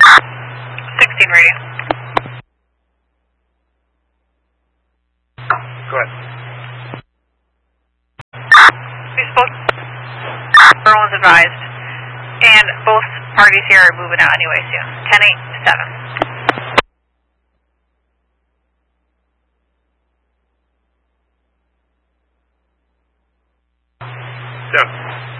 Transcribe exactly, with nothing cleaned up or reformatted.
sixteen radio. Go ahead. We spoke. Everyone's advised. And both parties here are moving out anyway soon. ten eight seven. Seven.